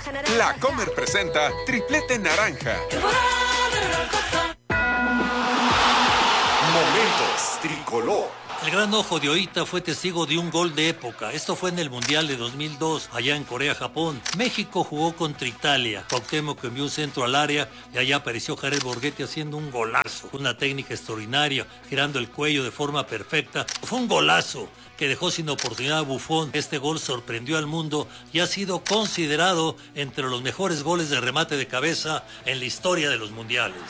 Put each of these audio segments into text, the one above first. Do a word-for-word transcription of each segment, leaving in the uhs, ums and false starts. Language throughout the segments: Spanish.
La Comer presenta Triplete Naranja. Momentos Tricolor. El gran ojo de Oita fue testigo de un gol de época. Esto fue en el Mundial de dos mil dos, allá en Corea-Japón. México jugó contra Italia. Cuauhtémoc envió un centro al área y allá apareció Jared Borghetti haciendo un golazo. Una técnica extraordinaria, girando el cuello de forma perfecta. Fue un golazo que dejó sin oportunidad a Buffon. Este gol sorprendió al mundo y ha sido considerado entre los mejores goles de remate de cabeza en la historia de los mundiales.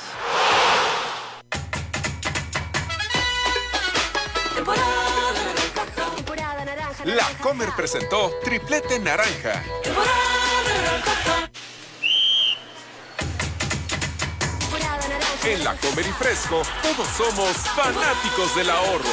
La Comer presentó Triplete Naranja. En La Comer y Fresco, todos somos fanáticos del ahorro.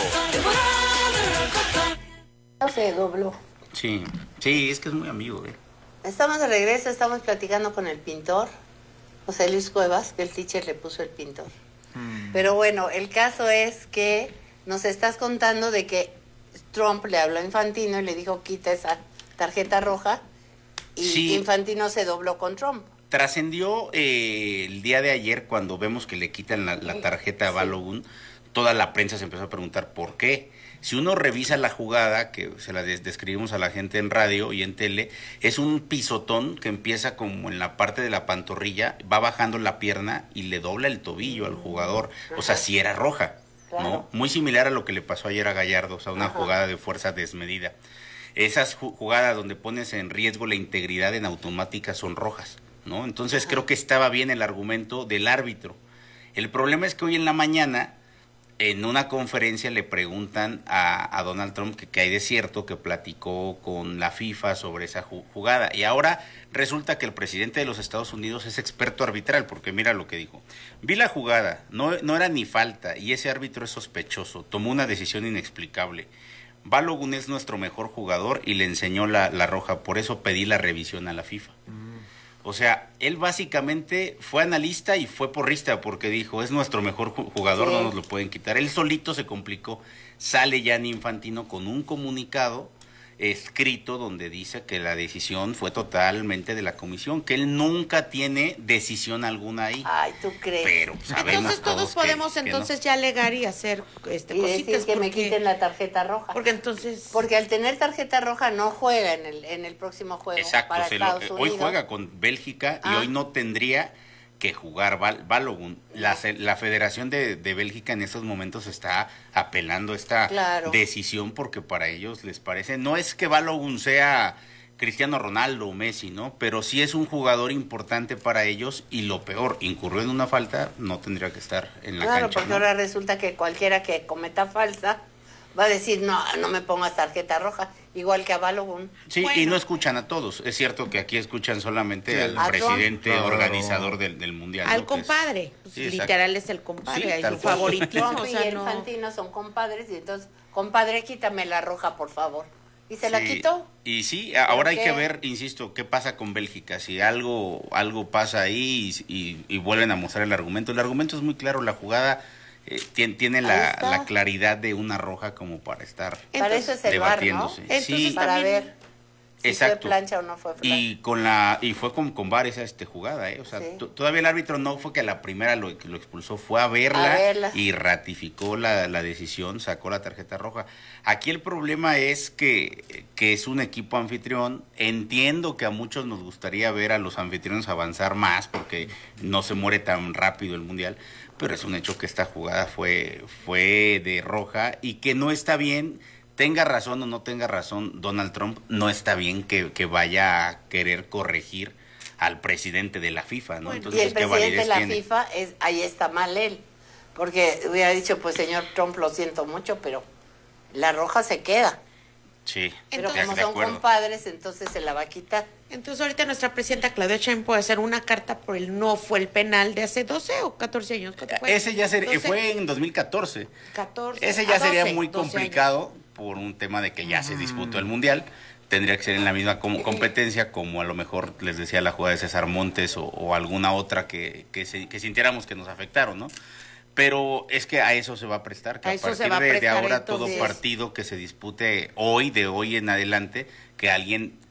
No se dobló. Sí, sí, es que es muy amigo, ¿eh? Estamos de regreso, estamos platicando con el pintor, José Luis Cuevas, que el teacher le puso el pintor. Mm. Pero bueno, el caso es que nos estás contando de que Trump le habló a Infantino y le dijo quita esa tarjeta roja y sí. Infantino se dobló con Trump. Trascendió eh, el día de ayer cuando vemos que le quitan la, la tarjeta a sí. Balogun, toda la prensa se empezó a preguntar por qué. Si uno revisa la jugada, que se la des- describimos a la gente en radio y en tele, es un pisotón que empieza como en la parte de la pantorrilla, va bajando la pierna y le dobla el tobillo al jugador. O sea, sí era roja. Claro. ¿No? Muy similar a lo que le pasó ayer a Gallardo, o sea, una Ajá. jugada de fuerza desmedida. Esas jugadas donde pones en riesgo la integridad en automática son rojas, ¿no? Entonces Ajá. creo que estaba bien el argumento del árbitro. El problema es que hoy en la mañana, en una conferencia le preguntan a, a Donald Trump que, que hay de cierto, que platicó con la FIFA sobre esa jugada. Y ahora resulta que el presidente de los Estados Unidos es experto arbitral, porque mira lo que dijo. Vi la jugada, no, no era ni falta, y ese árbitro es sospechoso, tomó una decisión inexplicable. Balogun es nuestro mejor jugador y le enseñó la, la roja, por eso pedí la revisión a la FIFA. Mm. O sea, él básicamente fue analista y fue porrista porque dijo, es nuestro mejor jugador, sí. no nos lo pueden quitar. Él solito se complicó. Sale Gianni Infantino con un comunicado escrito donde dice que la decisión fue totalmente de la comisión, que él nunca tiene decisión alguna ahí. Ay, ¿tú crees? Pero sabemos entonces todos, todos podemos que, entonces que no. ya alegar y hacer este, y cositas. decir que porque, me quiten la tarjeta roja. Porque entonces... Porque al tener tarjeta roja no juega en el, en el próximo juego. Exacto, para se Estados lo, Unidos. Hoy juega con Bélgica ah. y hoy no tendría que jugar Bal- Balogun. La, la Federación de, de Bélgica en estos momentos está apelando esta claro. decisión porque para ellos les parece, no es que Balogun sea Cristiano Ronaldo o Messi, ¿no? Pero sí es un jugador importante para ellos y lo peor, incurrió en una falta, no tendría que estar en la claro, cancha. Porque ¿no? ahora resulta que cualquiera que cometa falsa va a decir, no, no me pongas tarjeta roja, igual que a Balogun. Sí, bueno. y no escuchan a todos. Es cierto que aquí escuchan solamente sí, al a presidente Trump. organizador del, del Mundial. Al ¿no? compadre. Sí, literal es el compadre, sí, es su favoritismo. Trump o y sea, el no... Infantino son compadres y entonces, compadre, quítame la roja, por favor. ¿Y se sí, la quitó? Y sí, ahora hay que ver, insisto, qué pasa con Bélgica. Si algo algo pasa ahí y, y, y vuelven a mostrar el argumento. El argumento es muy claro, la jugada... Eh, tiene, tiene la, la claridad de una roja como para estar para eso es el bar, ¿no? Entonces, sí, para ver si exacto. fue plancha o no fue plancha. Y con la y fue con, con VAR esa este jugada, ¿eh? O sea, sí. t- todavía el árbitro no fue que a la primera lo, lo expulsó, fue a verla, a verla. y ratificó la, la decisión, sacó la tarjeta roja. Aquí el problema es que, que es un equipo anfitrión. Entiendo que a muchos nos gustaría ver a los anfitriones avanzar más porque no se muere tan rápido el Mundial. Pero es un hecho que esta jugada fue, fue de roja y que no está bien, tenga razón o no tenga razón Donald Trump, no está bien que, que vaya a querer corregir al presidente de la FIFA, ¿no? Bueno, Entonces, y el ¿qué presidente de la tiene? FIFA, es, ahí está mal él, porque hubiera dicho, pues señor Trump, lo siento mucho, pero la roja se queda. Sí, pero entonces, como son compadres, entonces se la va a quitar. Entonces ahorita nuestra presidenta Claudia Sheinbaum puede hacer una carta por el no fue el penal de hace doce o catorce años. Fue? Ese ya sería, fue en dos mil catorce. catorce, Ese ya sería doce, muy complicado años. Por un tema de que ya mm. se disputó el Mundial. Tendría que ser en la misma com- competencia, como a lo mejor les decía la jugada de César Montes o, o alguna otra que, que, se, que sintiéramos que nos afectaron, ¿no? Pero es que a eso se va a prestar, que a, a partir de, de ahora entonces... todo partido que se dispute hoy, de hoy en adelante, que alguien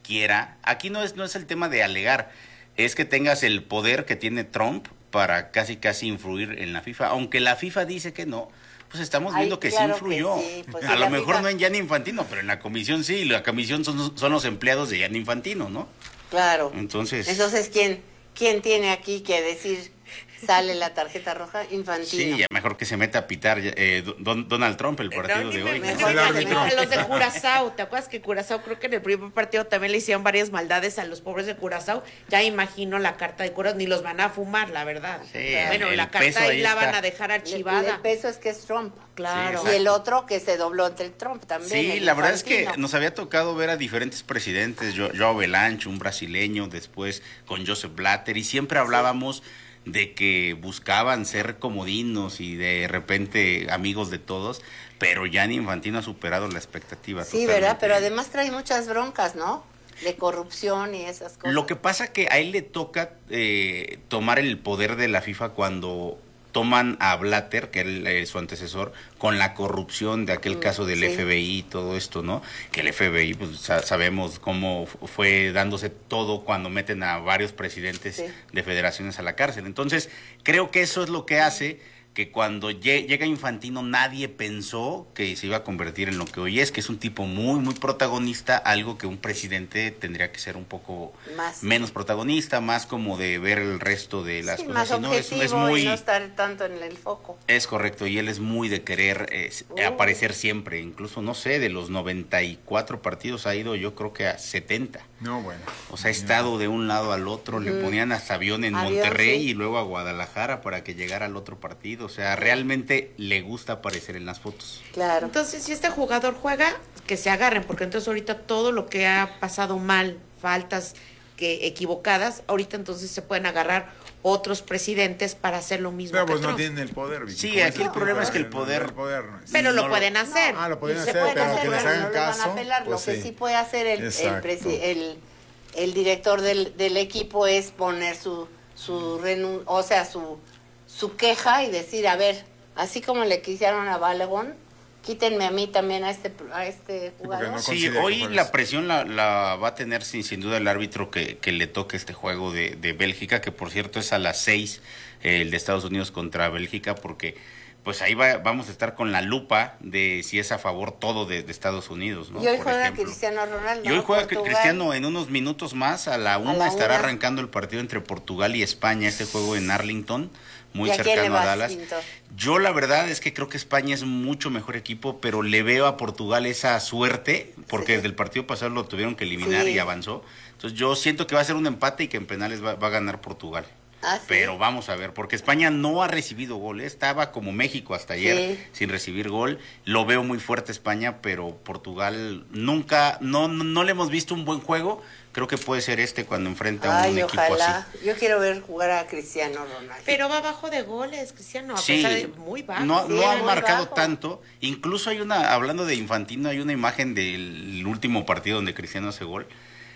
quiera. Aquí no es, no es el tema de alegar, es que tengas el poder que tiene Trump para casi casi influir en la FIFA, aunque la FIFA dice que no. Pues estamos Ay, viendo que claro sí influyó. que sí, pues a sí, lo la mejor FIFA... no en Gianni Infantino, pero en la comisión sí, y la comisión son, son los empleados de Gianni Infantino, ¿no? Claro. Entonces... Entonces, ¿quién, quién tiene aquí que decir sale la tarjeta roja? Infantino. Sí, ya mejor que se meta a pitar eh, don, Donald Trump el partido No, de ni me- hoy. me- Mejor me- que se me- meta. Los de Curazao, ¿te acuerdas que Curazao creo que en el primer partido también le hicieron varias maldades a los pobres de Curazao? Ya imagino la carta de Curazao, ni los van a fumar, la verdad. Sí, Bueno, el la peso carta ahí ahí la está. van a dejar Le- archivada. El peso es que es Trump. Claro. Sí, Y el otro que se dobló entre Trump también. Sí, el la verdad es que Infantino. nos había tocado ver a diferentes presidentes, Jo- Joao Belancho, un brasileño, después con Joseph Blatter, y siempre hablábamos de que buscaban ser comodinos y de repente amigos de todos, pero Gianni Infantino ha superado la expectativa. Sí, totalmente. ¿verdad? Pero además trae muchas broncas, ¿no? De corrupción y esas cosas. Lo que pasa que a él le toca eh, tomar el poder de la FIFA cuando toman a Blatter, que es eh, su antecesor, con la corrupción de aquel Mm, caso del sí. F B I y todo esto, ¿no? Que el F B I, pues sa- sabemos cómo fu- fue dándose todo cuando meten a varios presidentes Sí. de federaciones a la cárcel. Entonces, creo que eso es lo que hace que cuando lle- llega Infantino nadie pensó que se iba a convertir en lo que hoy es, que es un tipo muy, muy protagonista, algo que un presidente tendría que ser un poco Más. menos protagonista, más como de ver el resto de las Sí, cosas. más y no, es, objetivo es muy... y no estar tanto en el foco. Es correcto, y él es muy de querer eh, Uh. aparecer siempre, incluso, no sé, de los noventa y cuatro partidos ha ido yo creo que a setenta. No, bueno. O sea, ha estado de un lado al otro, le ponían hasta avión en Avión, Monterrey sí. y luego a Guadalajara para que llegara al otro partido. O sea, realmente le gusta aparecer en las fotos. Claro. Entonces, si este jugador juega, que se agarren, porque entonces ahorita todo lo que ha pasado mal, faltas que equivocadas, ahorita entonces se pueden agarrar otros presidentes para hacer lo mismo. Pero que pues no Trump. tienen el poder. Vicky. Sí, Como aquí ese el problema tipo es que el de- poder- el poder no es. Pero No lo lo- pueden hacer. Ah, lo pueden Se hacer, puede pero hacer, que les pero hagan no les van a caso. apelar. pues Lo que sí. sí puede hacer el, el, Exacto. presi- el, el director del, del equipo es poner su, su renun- o sea, su, su queja y decir, a ver, así como le quisieron a Balogun, quítenme a mí también a este, a este jugador. no Sí, considera que hoy fue la eso. presión la, la va a tener sin, sin duda el árbitro que, que le toque este juego de, de Bélgica, que por cierto es a las seis, eh, el de Estados Unidos contra Bélgica, porque pues ahí va, vamos a estar con la lupa de si es a favor todo de, de Estados Unidos, ¿no? Y hoy Por juega ejemplo. Cristiano Ronaldo. Y hoy ¿no? juega Portugal. Cristiano en unos minutos más, a la una la estará una. arrancando el partido entre Portugal y España, este juego en Arlington, muy ¿Y a quién le cercano a vas, Dallas. Pintor? Yo la verdad es que creo que España es mucho mejor equipo, pero le veo a Portugal esa suerte, porque Sí. desde el partido pasado lo tuvieron que eliminar Sí. y avanzó. Entonces yo siento que va a ser un empate y que en penales va, va a ganar Portugal. Ah, sí. Pero vamos a ver, porque España no ha recibido gol, ¿eh? Estaba como México hasta ayer Sí. sin recibir gol. Lo veo muy fuerte España, pero Portugal nunca, no, no, no le hemos visto un buen juego. Creo que puede ser este cuando enfrenta a un Ay, equipo ojalá. así. Yo quiero ver jugar a Cristiano Ronaldo. Pero va bajo de goles, Cristiano, a Sí, pesar de muy bajo. no, sí, no ha muy marcado bajo. tanto. Incluso hay una, hablando de Infantino, hay una imagen del último partido donde Cristiano hace gol,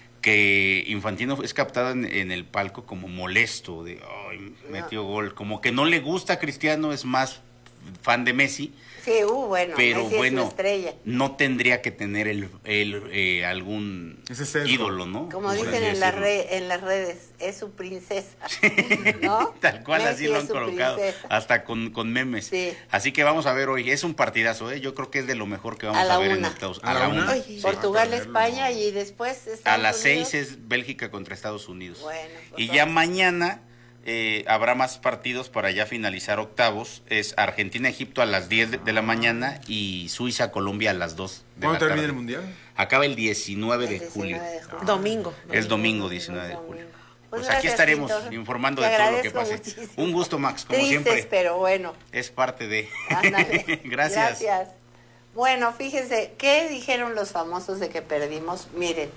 que Infantino es captado en, en el palco como molesto, de ay, metió gol, como que no le gusta a Cristiano, es más fan de Messi, Sí, uh, bueno, pero Messi es su bueno, estrella. no tendría que tener el, el, eh, algún Ese sesgo. ídolo, ¿no? Como Por dicen así en, las decirlo. re- en las redes, es su princesa, ¿no? Tal cual, Messi así lo es han su colocado, princesa. hasta con, con memes. Sí. Así que vamos a ver hoy, es un partidazo, ¿eh? Yo creo que es de lo mejor que vamos A a, la ver en una. Estados ¿A A la la una? una. Ay, Sí. Portugal, Va a tenerlo. España y después A Estados las Unidos. seis es Bélgica contra Estados Unidos. Bueno, pues y vamos. ya mañana eh, habrá más partidos para ya finalizar octavos. Es Argentina-Egipto a las diez de, de la mañana y Suiza-Colombia a las dos de la ¿Cuándo termina tarde. el mundial? Acaba el diecinueve El de diecinueve julio. de julio. Domingo. Es domingo diecinueve de Domingo. julio. Pues Pues, aquí gracias, estaremos Pintor. informando Te de todo lo que agradezco pase. muchísimo. Un gusto, Max, como Tristes, siempre. pero bueno. Es parte de. Ándale. Gracias. Gracias. Bueno, fíjense, ¿qué dijeron los famosos de que perdimos? Miren,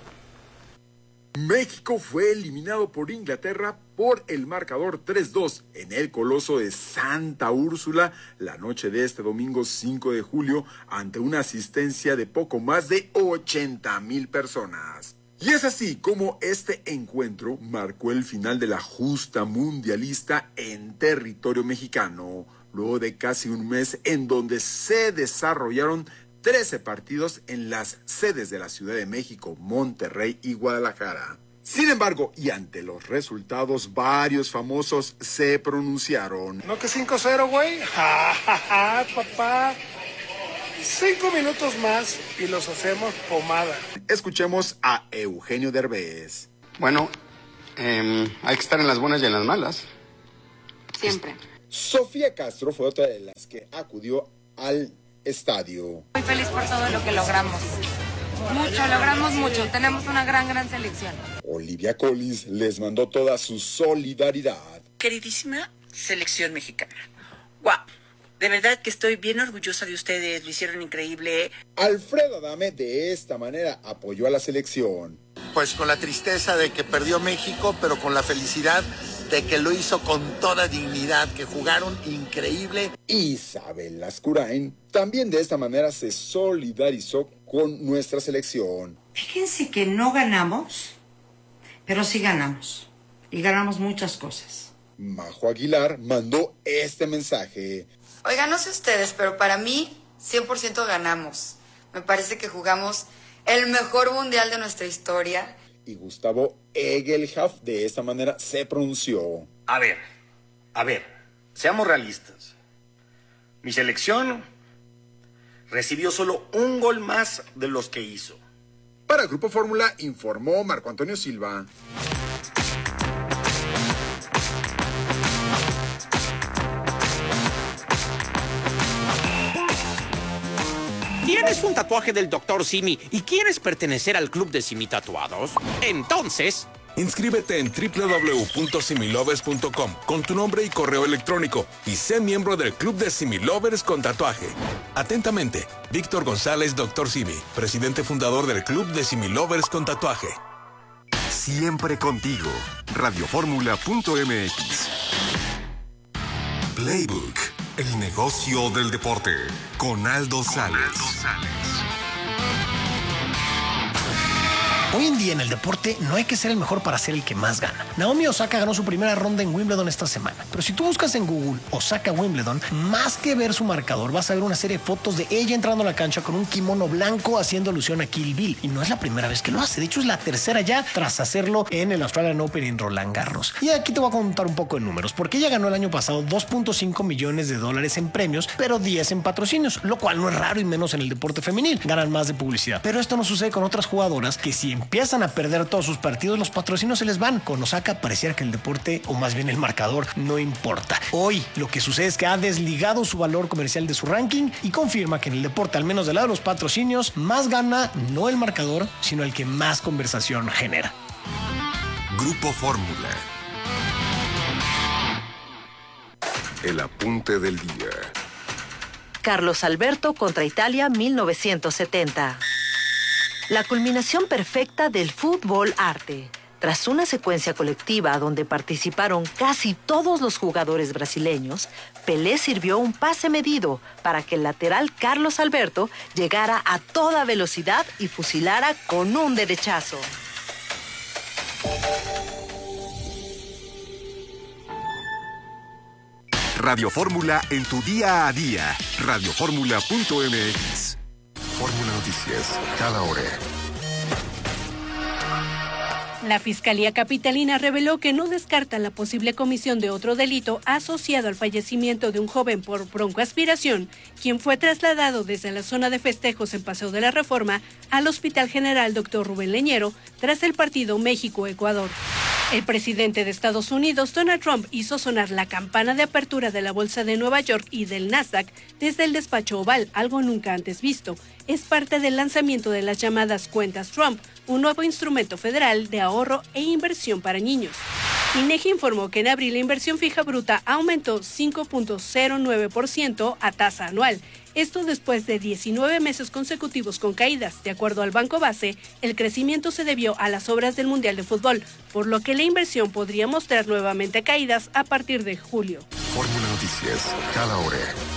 México fue eliminado por Inglaterra por el marcador tres dos en el Coloso de Santa Úrsula la noche de este domingo cinco de julio ante una asistencia de poco más de ochenta mil personas. Y es así como este encuentro marcó el final de la justa mundialista en territorio mexicano, luego de casi un mes en donde se desarrollaron trece partidos en las sedes de la Ciudad de México, Monterrey y Guadalajara. Sin embargo, y ante los resultados, varios famosos se pronunciaron. ¿No que cinco cero, güey? Ja, ja, ja, papá. Cinco minutos más y los hacemos pomada. Escuchemos a Eugenio Derbez. Bueno, eh, hay que estar en las buenas y en las malas. Siempre. Sofía Castro fue otra de las que acudió al estadio. Muy feliz por todo lo que logramos. Mucho, logramos mucho. Tenemos una gran, gran selección. Olivia Collins les mandó toda su solidaridad. Queridísima selección mexicana. ¡Guau! De verdad que estoy bien orgullosa de ustedes, lo hicieron increíble. Alfredo Adame de esta manera apoyó a la selección. Pues con la tristeza de que perdió México, pero con la felicidad de que lo hizo con toda dignidad, que jugaron increíble. Isabel Lascurain también de esta manera se solidarizó con nuestra selección. Fíjense que no ganamos, pero sí ganamos. Y ganamos muchas cosas. Majo Aguilar mandó este mensaje. Oigan, no sé ustedes, pero para mí cien por ciento ganamos. Me parece que jugamos el mejor mundial de nuestra historia. Y Gustavo Egelhaf de esta manera se pronunció. A ver, a ver, seamos realistas. Mi selección recibió solo un gol más de los que hizo. Para Grupo Fórmula informó Marco Antonio Silva. ¿Tienes un tatuaje del doctor Simi y quieres pertenecer al club de Simi Tatuados? Entonces... inscríbete en doble u doble u doble u punto similovers punto com con tu nombre y correo electrónico y sé miembro del club de Similovers con tatuaje. Atentamente, Víctor González, doctor Simi, presidente fundador del club de Similovers con tatuaje. Siempre contigo. radio fórmula punto m x. Playbook, el negocio del deporte, con Aldo Sales. Hoy en día en el deporte no hay que ser el mejor para ser el que más gana. Naomi Osaka ganó su primera ronda en Wimbledon esta semana. Pero si tú buscas en Google Osaka Wimbledon, más que ver su marcador, vas a ver una serie de fotos de ella entrando a la cancha con un kimono blanco haciendo alusión a Kill Bill. Y no es la primera vez que lo hace. De hecho, es la tercera ya tras hacerlo en el Australian Open en Roland Garros. Y aquí te voy a contar un poco de números, porque ella ganó el año pasado dos punto cinco millones de dólares en premios, pero diez en patrocinios, lo cual no es raro y menos en el deporte femenil. Ganan más de publicidad. Pero esto no sucede con otras jugadoras que si empiezan a perder todos sus partidos, los patrocinios se les van. Con Osaka pareciera que el deporte, o más bien el marcador, no importa. Hoy lo que sucede es que ha desligado su valor comercial de su ranking y confirma que en el deporte, al menos del lado de los patrocinios, más gana no el marcador, sino el que más conversación genera. Grupo Fórmula. El apunte del día. Carlos Alberto contra Italia mil novecientos setenta. La culminación perfecta del fútbol arte. Tras una secuencia colectiva donde participaron casi todos los jugadores brasileños, Pelé sirvió un pase medido para que el lateral Carlos Alberto llegara a toda velocidad y fusilara con un derechazo. Radio Fórmula en tu día a día. radio fórmula punto m x. Fórmula Noticias, cada hora. La Fiscalía Capitalina reveló que no descarta la posible comisión de otro delito asociado al fallecimiento de un joven por broncoaspiración, quien fue trasladado desde la zona de festejos en Paseo de la Reforma al Hospital General doctor Rubén Leñero tras el partido México-Ecuador. El presidente de Estados Unidos, Donald Trump, hizo sonar la campana de apertura de la Bolsa de Nueva York y del Nasdaq desde el despacho oval, algo nunca antes visto. Es parte del lanzamiento de las llamadas cuentas Trump, un nuevo instrumento federal de ahorro e inversión para niños. INEGI informó que en abril la inversión fija bruta aumentó cinco punto cero nueve por ciento a tasa anual. Esto después de diecinueve meses consecutivos con caídas. De acuerdo al Banco Base, el crecimiento se debió a las obras del Mundial de Fútbol, por lo que la inversión podría mostrar nuevamente caídas a partir de julio. Fórmula Noticias, cada hora.